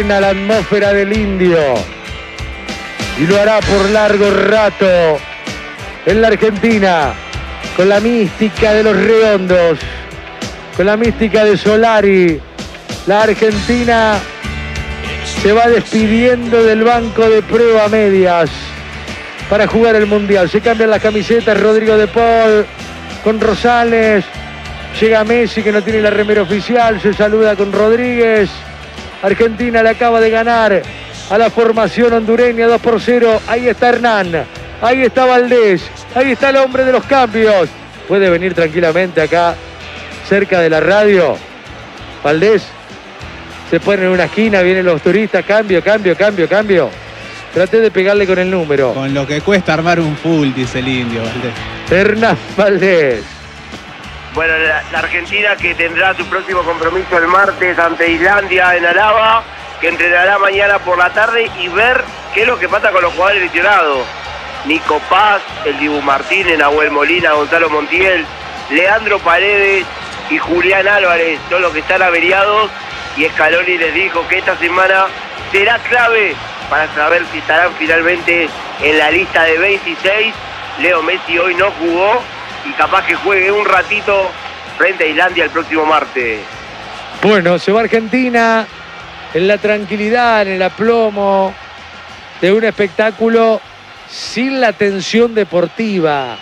La atmósfera del Indio y lo hará por largo rato en la Argentina, con la mística de los redondos, con la mística de Solari. La Argentina se va despidiendo del banco de prueba medias para jugar el Mundial. Se cambian las camisetas. Rodrigo de Paul con Rosales, llega Messi, que no tiene la remera oficial, se saluda con Rodríguez. Argentina le acaba de ganar a la formación hondureña 2-0. Ahí está Hernán, ahí está Valdés, ahí está el hombre de los cambios. Puede venir tranquilamente acá cerca de la radio. Valdés se pone en una esquina, vienen los turistas, cambio. Traté de pegarle con el número. Con lo que cuesta armar un full, dice el Indio, Valdés. Hernán Valdés. Bueno, la Argentina, que tendrá su próximo compromiso el martes ante Islandia en Alaba, que entrenará mañana por la tarde, y ver qué es lo que pasa con los jugadores lesionados. Nico Paz, el Dibu Martínez, Nahuel Molina, Gonzalo Montiel, Leandro Paredes y Julián Álvarez, son los que están averiados, y Scaloni les dijo que esta semana será clave para saber si estarán finalmente en la lista de 26. Leo Messi hoy no jugó, y capaz que juegue un ratito frente a Islandia el próximo martes. Bueno, se va Argentina en la tranquilidad, en el aplomo de un espectáculo sin la tensión deportiva.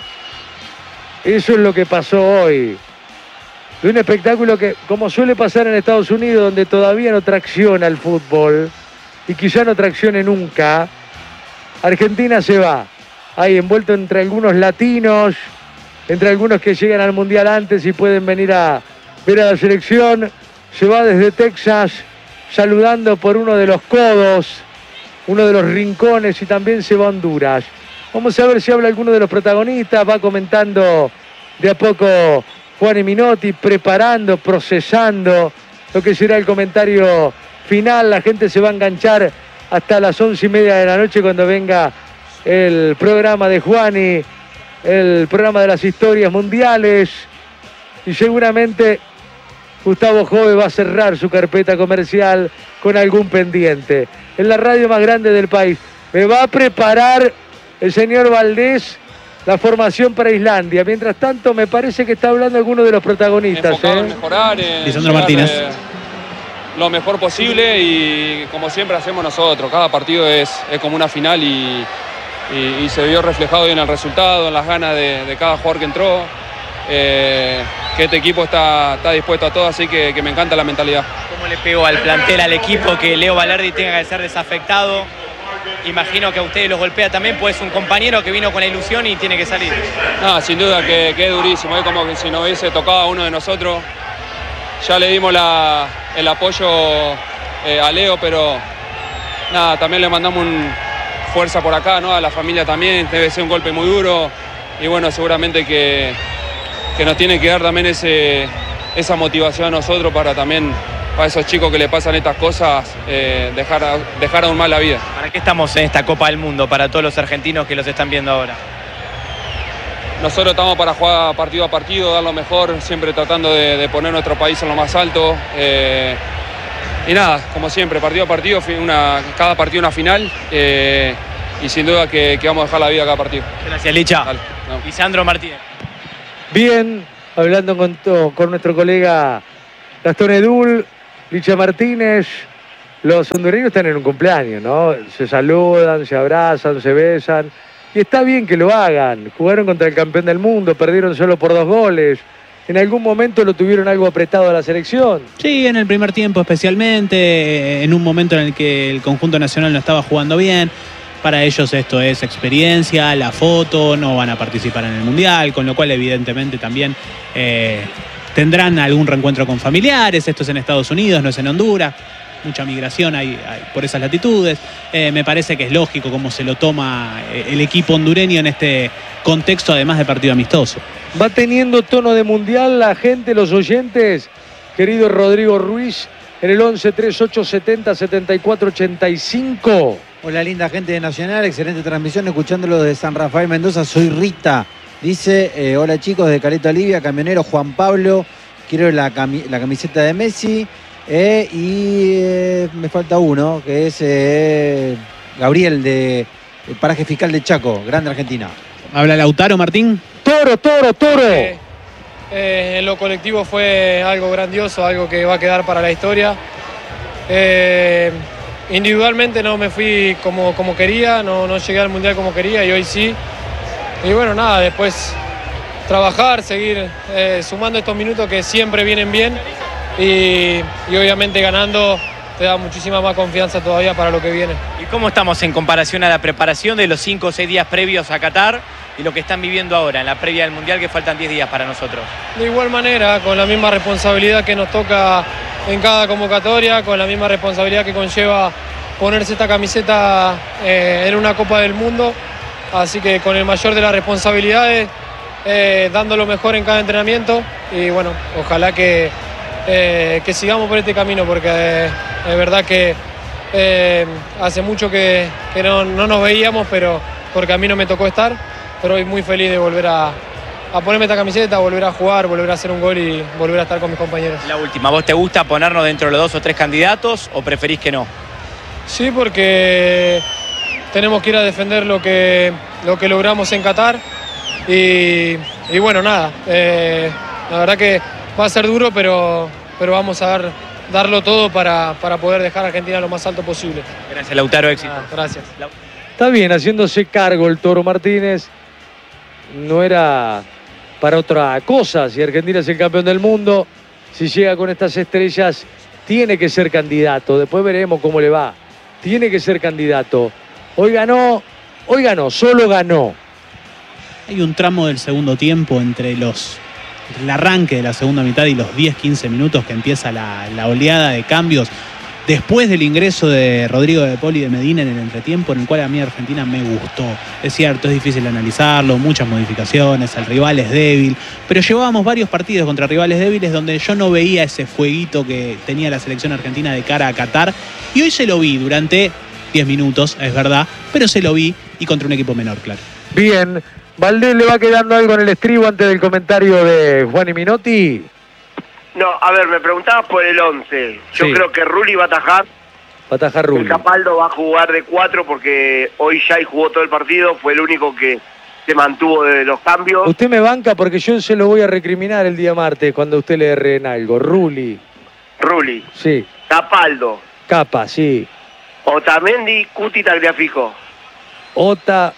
Eso es lo que pasó hoy. De un espectáculo que, como suele pasar en Estados Unidos, donde todavía no tracciona el fútbol, y quizá no traccione nunca, Argentina se va ahí envuelto entre algunos latinos, entre algunos que llegan al Mundial antes y pueden venir a ver a la selección. Se va desde Texas saludando por uno de los codos, uno de los rincones, y también se va a Honduras. Vamos a ver si habla alguno de los protagonistas. Va comentando de a poco Juan Minotti, preparando, procesando lo que será el comentario final. La gente se va a enganchar hasta las 11:30 de la noche cuando venga el programa de Juani, el programa de las historias mundiales, y seguramente Gustavo Jove va a cerrar su carpeta comercial con algún pendiente. En la radio más grande del país me va a preparar el señor Valdés la formación para Islandia. Mientras tanto, me parece que está hablando alguno de los protagonistas. Enfocado en mejorar, en Lisandro Martínez. Lo mejor posible, y como siempre hacemos nosotros. Cada partido es como una final, y se vio reflejado en el resultado, en las ganas de cada jugador que entró. Que este equipo está dispuesto a todo, así que me encanta la mentalidad. ¿Cómo le pegó al plantel, al equipo, que Leo Valerdi tenga que ser desafectado? Imagino que a ustedes los golpea también, pues es un compañero que vino con la ilusión y tiene que salir. No, sin duda que es durísimo. Es como que si nos hubiese tocado a uno de nosotros. Ya le dimos el apoyo a Leo, pero nada, también le mandamos fuerza por acá, ¿no? A la familia también. Debe ser un golpe muy duro, y bueno, seguramente que nos tiene que dar también esa motivación a nosotros para esos chicos que le pasan estas cosas, dejar aún más la vida. ¿Para qué estamos en esta Copa del Mundo? Para todos los argentinos que los están viendo ahora. Nosotros estamos para jugar partido a partido, dar lo mejor, siempre tratando de poner nuestro país en lo más alto. Y nada, como siempre, partido a partido, cada partido una final, y sin duda que vamos a dejar la vida cada partido. Gracias, Licha. Dale, no. Lisandro Martínez. Bien, hablando con nuestro colega Gastón Edul, Licha Martínez. Los hondureños están en un cumpleaños, ¿no? Se saludan, se abrazan, se besan. Y está bien que lo hagan. Jugaron contra el campeón del mundo, perdieron solo por 2 goles. ¿En algún momento lo tuvieron algo apretado a la selección? Sí, en el primer tiempo especialmente, en un momento en el que el conjunto nacional no estaba jugando bien. Para ellos esto es experiencia, la foto, no van a participar en el Mundial, con lo cual evidentemente también tendrán algún reencuentro con familiares. Esto es en Estados Unidos, no es en Honduras. Mucha migración hay por esas latitudes. Me parece que es lógico cómo se lo toma el equipo hondureño en este contexto, además de partido amistoso. Va teniendo tono de mundial la gente, los oyentes. Querido Rodrigo Ruiz, en el 11 38 70 74 85. Hola, linda gente de Nacional, excelente transmisión, escuchándolo desde San Rafael, Mendoza. Soy Rita. Dice, hola chicos, de Caleta Olivia, camionero Juan Pablo, quiero la camiseta de Messi. Me falta uno, que es Gabriel, de Paraje Fiscal de Chaco, grande Argentina. ¿Habla Lautaro, Martín? Toro. En lo colectivo fue algo grandioso, algo que va a quedar para la historia. Individualmente no me fui como quería, no llegué al Mundial como quería y hoy sí. Y bueno, nada, después trabajar, seguir sumando estos minutos que siempre vienen bien y obviamente ganando te da muchísima más confianza todavía para lo que viene. ¿Y cómo estamos en comparación a la preparación de los 5 o 6 días previos a Qatar y lo que están viviendo ahora en la previa del Mundial, que faltan 10 días para nosotros? De igual manera, con la misma responsabilidad que nos toca en cada convocatoria, con la misma responsabilidad que conlleva ponerse esta camiseta en una Copa del Mundo, así que con el mayor de las responsabilidades, dando lo mejor en cada entrenamiento y bueno, ojalá que sigamos por este camino porque es verdad que hace mucho que no nos veíamos, pero porque a mí no me tocó estar, pero hoy muy feliz de volver a ponerme esta camiseta, volver a jugar, volver a hacer un gol y volver a estar con mis compañeros. La última, ¿vos te gusta ponernos dentro de los 2 o 3 candidatos o preferís que no? Sí, porque tenemos que ir a defender lo que logramos en Qatar y bueno, nada, la verdad que va a ser duro, pero vamos a darlo todo para poder dejar a Argentina lo más alto posible. Gracias, Lautaro, éxito. Gracias. Está bien, haciéndose cargo el Toro Martínez. No era para otra cosa. Si Argentina es el campeón del mundo, si llega con estas estrellas, tiene que ser candidato. Después veremos cómo le va. Tiene que ser candidato. Hoy ganó, solo ganó. Hay un tramo del segundo tiempo entre el arranque de la segunda mitad y los 10-15 minutos que empieza la oleada de cambios después del ingreso de Rodrigo de Paul y de Medina en el entretiempo, en el cual a mí Argentina me gustó. Es cierto, es difícil analizarlo, muchas modificaciones, el rival es débil, pero llevábamos varios partidos contra rivales débiles donde yo no veía ese fueguito que tenía la selección argentina de cara a Qatar, y hoy se lo vi durante 10 minutos, es verdad, pero se lo vi y contra un equipo menor, claro. Bien, Valdés, ¿le va quedando algo en el estribo antes del comentario de Juan y Minotti? No, a ver, me preguntabas por el 11. Yo Sí. creo que Rulli va a atajar. Va a atajar Rulli. El Capaldo va a jugar de 4 porque hoy ya jugó todo el partido. Fue el único que se mantuvo de los cambios. Usted me banca porque yo se lo voy a recriminar el día martes cuando usted le erre en algo. Rulli. Rulli, Sí. Capaldo, Capa, sí. Otamendi, Cuti, Tagliafico. Ota,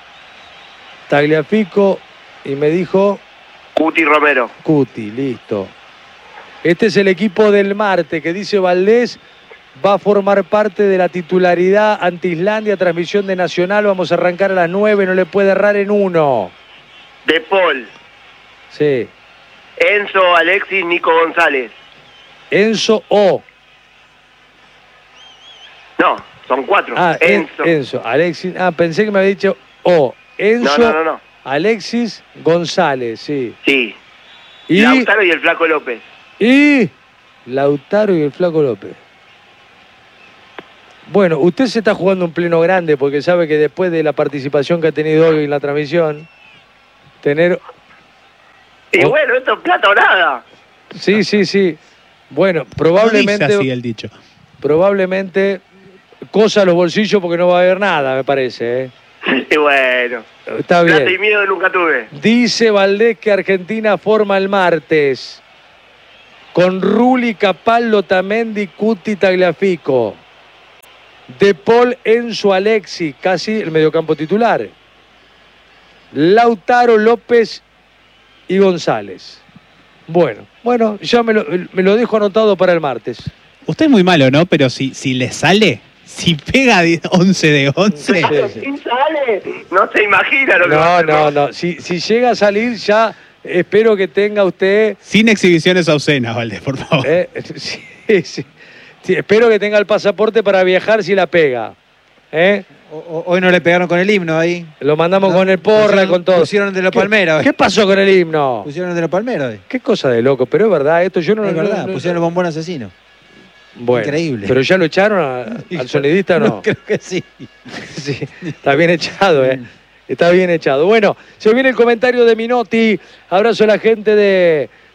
Tagliafico y me dijo Cuti Romero. Cuti, listo. Este es el equipo del martes que dice Valdés va a formar parte de la titularidad ante Islandia, transmisión de Nacional. Vamos a arrancar a las 9, no le puede errar en uno. De Paul, Sí. Enzo, Alexis, Nico González. Enzo O. No, son 4. Ah, Enzo. Enzo. Alexis. Ah, pensé que me había dicho O. Enzo, No. Alexis, González, sí. Sí. Y Lautaro y el Flaco López. Lautaro y el Flaco López. Bueno, usted se está jugando un pleno grande porque sabe que después de la participación que ha tenido hoy en la transmisión, tener... Y Oh. bueno, esto es plata o nada. Sí. Bueno, No dice probablemente... así el dicho. Probablemente cosa a los bolsillos porque no va a haber nada, me parece. ¿eh? Y bueno, Está plata y bien. miedo nunca tuve. Dice Valdés que Argentina forma el martes con Rulli, Capaldo, Otamendi, Cuti, Tagliafico. De Paul, Enzo, Alexis, casi el mediocampo titular. Lautaro, López y González. Bueno, ya me lo dejo anotado para el martes. Usted es muy malo, ¿no? Pero si le sale, si pega 11 de 11... Sí. ¿Quién sale? No se imagina lo que va a hacer, No. Si llega a salir ya, espero que tenga usted... Sin exhibiciones obscenas, Valdés, por favor. Sí, espero que tenga el pasaporte para viajar si la pega. Hoy no le pegaron con el himno ahí. Lo mandamos No, con el porra, con todo. Pusieron de la Palmera hoy. ¿Qué pasó con el himno? Pusieron de la Palmera hoy. Qué cosa de loco, pero es verdad, esto yo no... Es verdad, no- pusieron el bombón asesino. Bueno, Increíble. ¿pero ya lo echaron al sonidista o no? Creo que sí. Sí, está bien echado, Está bien echado. Bueno, se viene el comentario de Minotti. Abrazo a la gente de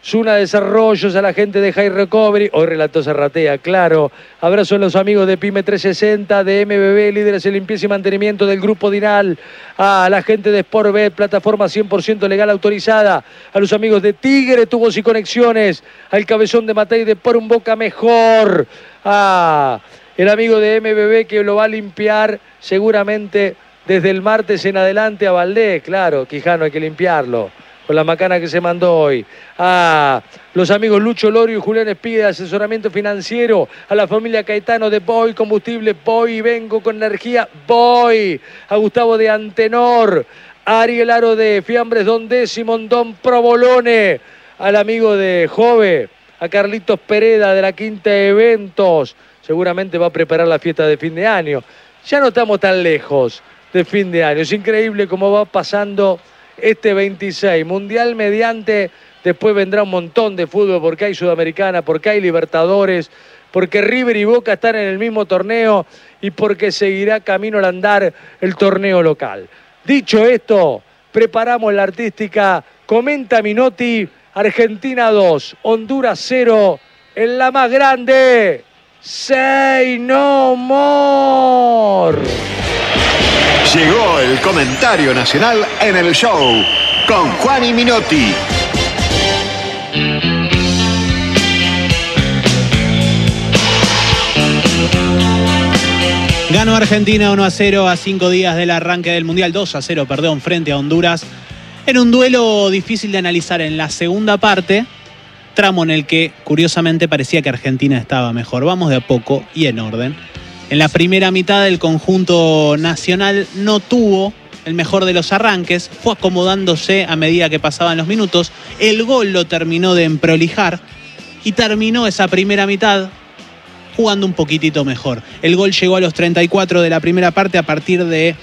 Zuna Desarrollos, a la gente de High Recovery, hoy relató Serratea, claro. Abrazo a los amigos de Pyme 360, de MBB, líderes en limpieza y mantenimiento del Grupo Dinal, a la gente de Sportbet, plataforma 100% legal autorizada, a los amigos de Tigre, Tubos y Conexiones, al cabezón de Matei de Por un Boca Mejor, a el amigo de MBB que lo va a limpiar seguramente desde el martes en adelante a Valdés, claro, Quijano hay que limpiarlo. Con la macana que se mandó hoy, a los amigos Lucho Lorio y Julián Espí de asesoramiento financiero, a la familia Caetano de Boy Combustible, Boy Vengo con energía, Boy, a Gustavo de Antenor, a Ariel Aro de Fiambres Don Décimo, Don Provolone, al amigo de Jove, a Carlitos Pereda de la Quinta Eventos, seguramente va a preparar la fiesta de fin de año. Ya no estamos tan lejos de fin de año, es increíble cómo va pasando este 26, Mundial mediante, después vendrá un montón de fútbol porque hay Sudamericana, porque hay Libertadores, porque River y Boca están en el mismo torneo y porque seguirá camino al andar el torneo local. Dicho esto, preparamos la artística, comenta Minotti, Argentina 2, Honduras 0, en la más grande, Say No More. Llegó el comentario nacional en el show con Juan y Minotti. Ganó Argentina 1-0 a 5 días del arranque del Mundial, 2-0, perdón, frente a Honduras. En un duelo difícil de analizar en la segunda parte, tramo en el que curiosamente parecía que Argentina estaba mejor. Vamos de a poco y en orden. En la primera mitad el conjunto nacional no tuvo el mejor de los arranques, fue acomodándose a medida que pasaban los minutos, el gol lo terminó de emprolijar y terminó esa primera mitad jugando un poquitito mejor. El gol llegó a los 34 de la primera parte a partir de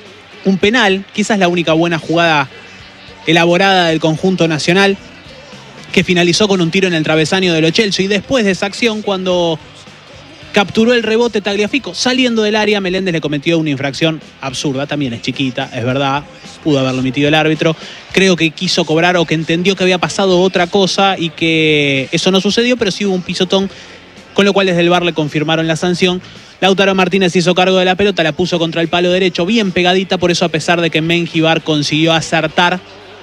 un penal, quizás la única buena jugada elaborada del conjunto nacional, que finalizó con un tiro en el travesaño de Lo Celso, y después de esa acción, cuando capturó el rebote Tagliafico saliendo del área, Meléndez le cometió una infracción absurda, también es chiquita, es verdad, pudo haberlo emitido el árbitro, creo que quiso cobrar o que entendió que había pasado otra cosa y que eso no sucedió, pero sí hubo un pisotón, con lo cual desde el VAR le confirmaron la sanción. Lautaro Martínez hizo cargo de la pelota, la puso contra el palo derecho, bien pegadita, por eso a pesar de que Mengibar consiguió acertar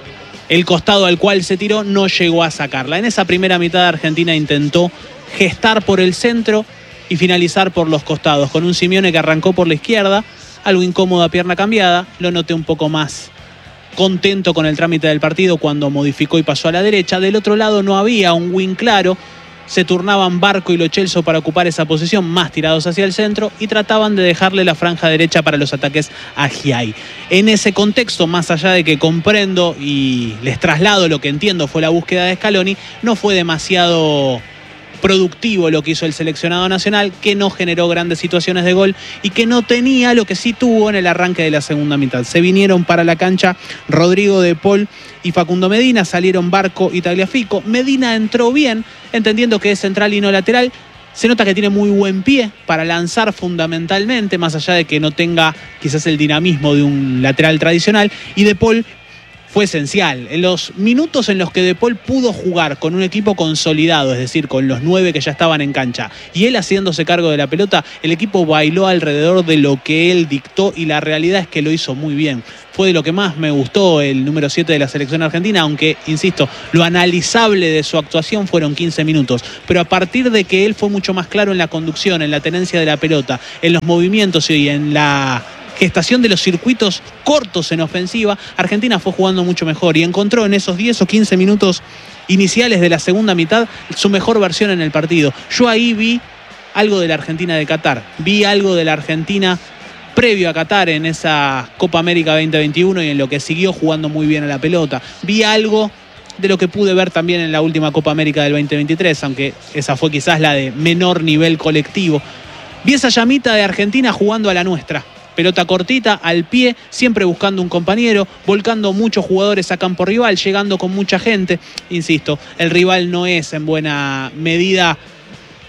el costado al cual se tiró, no llegó a sacarla. En esa primera mitad Argentina intentó gestar por el centro y finalizar por los costados, con un Simeone que arrancó por la izquierda, algo incómodo a pierna cambiada, lo noté un poco más contento con el trámite del partido cuando modificó y pasó a la derecha. Del otro lado no había un win claro, se turnaban Barco y Lo Celso para ocupar esa posición, más tirados hacia el centro, y trataban de dejarle la franja derecha para los ataques a Giai. En ese contexto, más allá de que comprendo y les traslado lo que entiendo fue la búsqueda de Scaloni, no fue demasiado productivo lo que hizo el seleccionado nacional, que no generó grandes situaciones de gol y que no tenía lo que sí tuvo en el arranque de la segunda mitad. Se vinieron para la cancha Rodrigo de Paul y Facundo Medina, salieron Barco y Tagliafico. Medina entró bien, entendiendo que es central y no lateral. Se nota que tiene muy buen pie para lanzar fundamentalmente, más allá de que no tenga quizás el dinamismo de un lateral tradicional. Y de Paul fue esencial. En los minutos en los que De Paul pudo jugar con un equipo consolidado, es decir, con los 9 que ya estaban en cancha, y él haciéndose cargo de la pelota, el equipo bailó alrededor de lo que él dictó, y la realidad es que lo hizo muy bien. Fue de lo que más me gustó el número 7 de la selección argentina, aunque, insisto, lo analizable de su actuación fueron 15 minutos. Pero a partir de que él fue mucho más claro en la conducción, en la tenencia de la pelota, en los movimientos y en la gestación de los circuitos cortos en ofensiva, Argentina fue jugando mucho mejor y encontró en esos 10 o 15 minutos iniciales de la segunda mitad su mejor versión en el partido. Yo ahí vi algo de la Argentina de Qatar, vi algo de la Argentina previo a Qatar en esa Copa América 2021 y en lo que siguió jugando muy bien a la pelota. Vi algo de lo que pude ver también en la última Copa América del 2023, aunque esa fue quizás la de menor nivel colectivo. Vi esa llamita de Argentina jugando a la nuestra. Pelota cortita, al pie, siempre buscando un compañero, volcando muchos jugadores a campo rival, llegando con mucha gente. Insisto, el rival no es en buena medida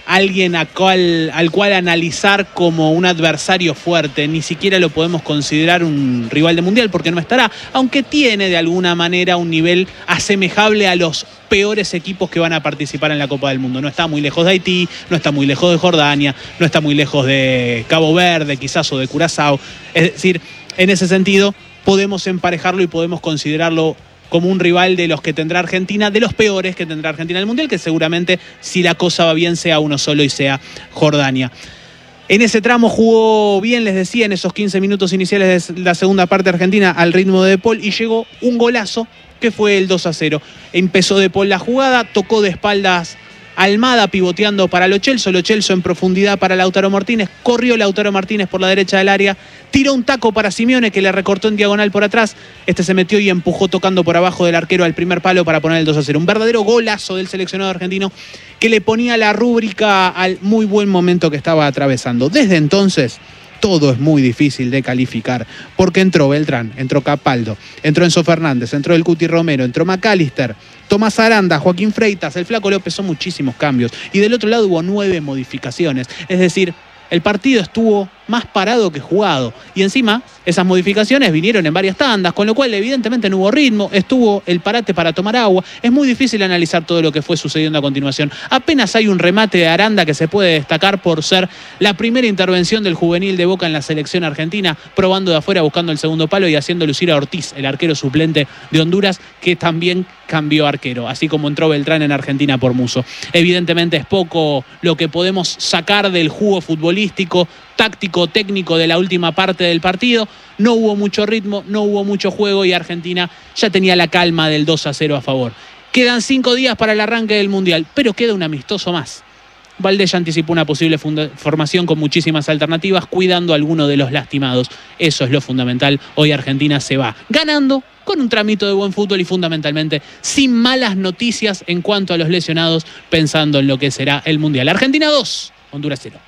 alguien al cual analizar como un adversario fuerte. Ni siquiera lo podemos considerar un rival de mundial porque no estará, aunque tiene de alguna manera un nivel asemejable a los peores equipos que van a participar en la Copa del Mundo. No está muy lejos de Haití, no está muy lejos de Jordania, no está muy lejos de Cabo Verde, quizás, o de Curazao. Es decir, en ese sentido, podemos emparejarlo y podemos considerarlo como un rival de los que tendrá Argentina, de los peores que tendrá Argentina en el Mundial, que seguramente, si la cosa va bien, sea uno solo y sea Jordania. En ese tramo jugó bien, les decía, en esos 15 minutos iniciales de la segunda parte argentina al ritmo de De Paul, y llegó un golazo que fue el 2-0. Empezó De Paul la jugada, tocó de espaldas Almada pivoteando para Lo Celso en profundidad para Lautaro Martínez, corrió Lautaro Martínez por la derecha del área, tiró un taco para Simeone que le recortó en diagonal por atrás, se metió y empujó tocando por abajo del arquero al primer palo para poner el 2-0. Un verdadero golazo del seleccionado argentino que le ponía la rúbrica al muy buen momento que estaba atravesando. Desde entonces, todo es muy difícil de calificar, porque entró Beltrán, entró Capaldo, entró Enzo Fernández, entró el Cuti Romero, entró McAllister, Tomás Aranda, Joaquín Freitas, el Flaco López, son muchísimos cambios. Y del otro lado hubo 9 modificaciones. Es decir, el partido estuvo más parado que jugado. Y encima, esas modificaciones vinieron en varias tandas, con lo cual evidentemente no hubo ritmo, estuvo el parate para tomar agua. Es muy difícil analizar todo lo que fue sucediendo a continuación. Apenas hay un remate de Aranda que se puede destacar por ser la primera intervención del juvenil de Boca en la selección argentina, probando de afuera, buscando el segundo palo y haciendo lucir a Ortiz, el arquero suplente de Honduras, que también cambió arquero, así como entró Beltrán en Argentina por Musso. Evidentemente es poco lo que podemos sacar del jugo futbolístico, táctico, técnico de la última parte del partido. No hubo mucho ritmo, no hubo mucho juego y Argentina ya tenía la calma del 2-0 a favor. Quedan 5 días para el arranque del Mundial, pero queda un amistoso más. Valdés ya anticipó una posible formación con muchísimas alternativas, cuidando a alguno de los lastimados. Eso es lo fundamental. Hoy Argentina se va ganando, con un tramito de buen fútbol y fundamentalmente sin malas noticias en cuanto a los lesionados, pensando en lo que será el Mundial. Argentina 2, Honduras 0.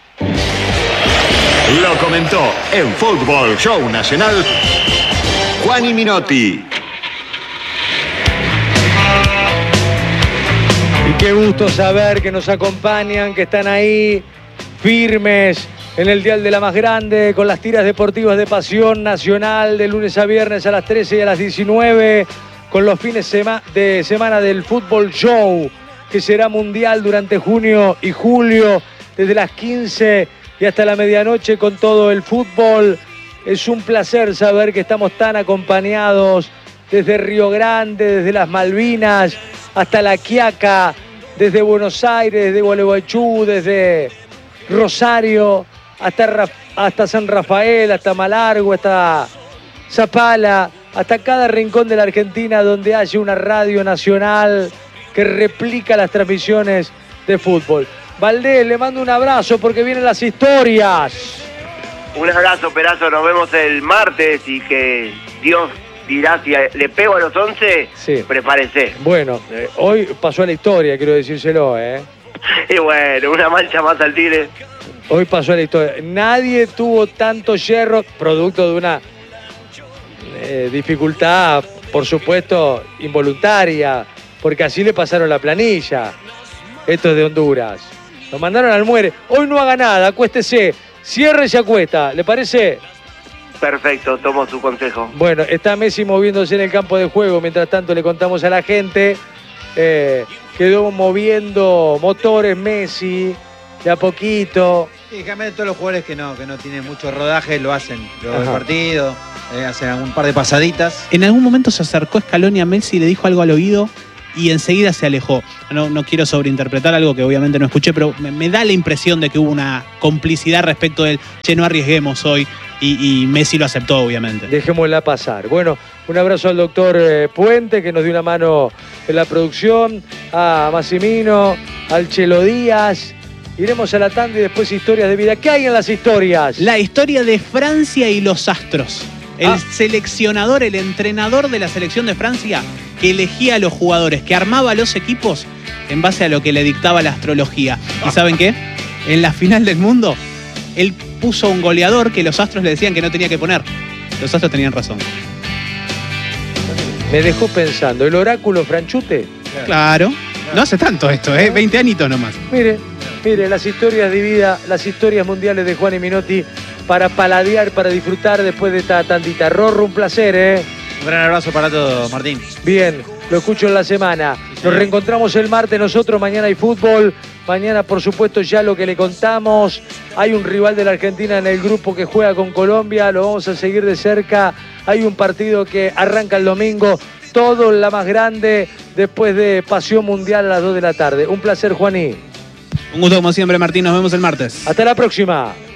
Lo comentó en Fútbol Show Nacional Juani Minotti. Y qué gusto saber que nos acompañan, que están ahí firmes en el dial de la más grande, con las tiras deportivas de Pasión Nacional, de lunes a viernes a las 13 y a las 19, con los fines de semana del Fútbol Show, que será mundial durante junio y julio, desde las 15 y hasta la medianoche con todo el fútbol. Es un placer saber que estamos tan acompañados desde Río Grande, desde las Malvinas, hasta La Quiaca, desde Buenos Aires, desde Gualeguaychú, desde Rosario, hasta San Rafael, hasta Malargüe, hasta Zapala, hasta cada rincón de la Argentina donde haya una radio nacional que replica las transmisiones de fútbol. Valdés, le mando un abrazo porque vienen las historias. Un abrazo, Perazo, nos vemos el martes y que Dios dirá si le pego a los 11, sí. Prepárese. Bueno, hoy pasó a la historia, quiero decírselo, Y bueno, una mancha más al Tigre. Hoy pasó a la historia. Nadie tuvo tanto hierro, producto de una dificultad, por supuesto, involuntaria, porque así le pasaron la planilla. Estos de Honduras. Lo mandaron al muere. Hoy no haga nada, acuéstese. Cierre y se acuesta. ¿Le parece? Perfecto, tomo su consejo. Bueno, está Messi moviéndose en el campo de juego. Mientras tanto le contamos a la gente. Quedó moviendo motores Messi de a poquito. Sí, realmente todos los jugadores que no tienen mucho rodaje lo hacen. Luego del partido, hacen un par de pasaditas. En algún momento se acercó Scaloni a Messi y le dijo algo al oído y enseguida se alejó. No quiero sobreinterpretar algo que obviamente no escuché, pero me da la impresión de que hubo una complicidad respecto del che, no arriesguemos hoy, y Messi lo aceptó, obviamente. Dejémosla pasar. Bueno, un abrazo al doctor Puente, que nos dio una mano en la producción, a Massimino, al Chelo Díaz. Iremos a la tanda y después historias de vida. ¿Qué hay en las historias? La historia de Francia y los astros. El seleccionador, el entrenador de la selección de Francia, que elegía a los jugadores, que armaba los equipos en base a lo que le dictaba la astrología. ¿Y saben qué? En la final del mundo, él puso un goleador que los astros le decían que no tenía que poner. Los astros tenían razón. Me dejó pensando, ¿el oráculo Franchute? Claro. No hace tanto esto, 20 añitos nomás. Mire. Mire, las historias de vida, las historias mundiales de Juan y Minotti para paladear, para disfrutar después de esta tandita. Rorro, un placer, ¿eh? Un gran abrazo para todos, Martín. Bien, lo escucho en la semana. Nos reencontramos el martes nosotros, mañana hay fútbol. Mañana, por supuesto, ya lo que le contamos. Hay un rival de la Argentina en el grupo que juega con Colombia, lo vamos a seguir de cerca. Hay un partido que arranca el domingo. Todo en la más grande después de Pasión Mundial a las 2 de la tarde. Un placer, Juaní. Un gusto como siempre, Martín. Nos vemos el martes. Hasta la próxima.